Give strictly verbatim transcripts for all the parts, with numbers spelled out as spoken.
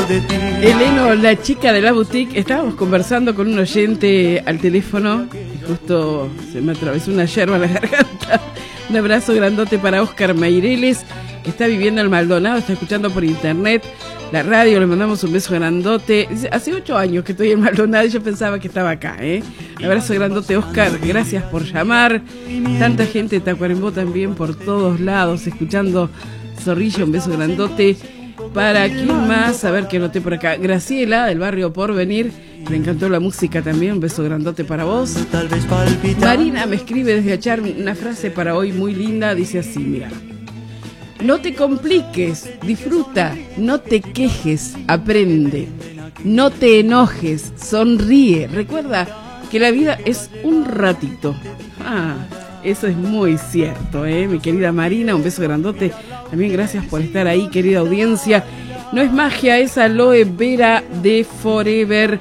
de ti. Eleno, la chica de la boutique, estábamos conversando con un oyente al teléfono y justo se me atravesó una yerba en la garganta. Un abrazo grandote para Oscar Meireles, que está viviendo en Maldonado, está escuchando por internet la radio, le mandamos un beso grandote. Dice, hace ocho años que estoy en Maldonado y yo pensaba que estaba acá, ¿eh? Un abrazo grandote, Oscar, gracias por llamar. Tanta gente de Tacuarembó también por todos lados, escuchando Zorrilla, un beso grandote. ¿Para quién más? A ver qué noté por acá. Graciela, del barrio Porvenir, le encantó la música también, un beso grandote para vos. Tal vez palpita. Marina me escribe desde Achar una frase para hoy muy linda, dice así, mira. No te compliques, disfruta, no te quejes, aprende, no te enojes, sonríe. Recuerda que la vida es un ratito. Ah, eso es muy cierto, ¿eh? Mi querida Marina, un beso grandote. También gracias por estar ahí, querida audiencia. No es magia, es aloe vera de Forever.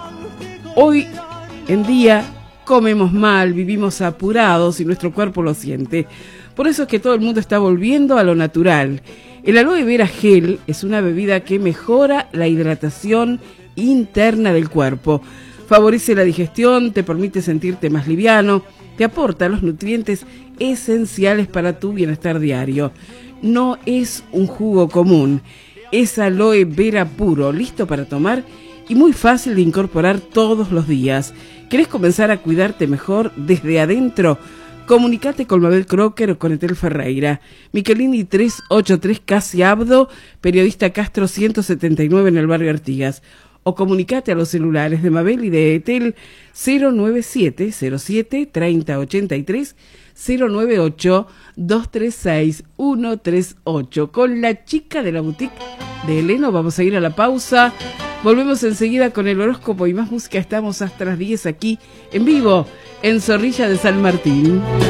Hoy en día comemos mal, vivimos apurados y nuestro cuerpo lo siente. Por eso es que todo el mundo está volviendo a lo natural. El aloe vera gel es una bebida que mejora la hidratación interna del cuerpo. Favorece la digestión, te permite sentirte más liviano, te aporta los nutrientes esenciales para tu bienestar diario. No es un jugo común, es aloe vera puro, listo para tomar y muy fácil de incorporar todos los días. ¿Querés comenzar a cuidarte mejor desde adentro? Comunicate con Mabel Crocker o con Etel Ferreira. Michelini trescientos ochenta y tres Casi Abdo, periodista Castro ciento setenta y nueve en el barrio Artigas. O comunicate a los celulares de Mabel y de Etel cero nueve siete cero siete treinta ochenta y tres, cero nueve ocho dos tres seis uno tres ocho. Con la chica de la boutique de Eleno vamos a ir a la pausa. Volvemos enseguida con el horóscopo y más música. Estamos hasta las diez aquí en vivo en Zorrilla de San Martín.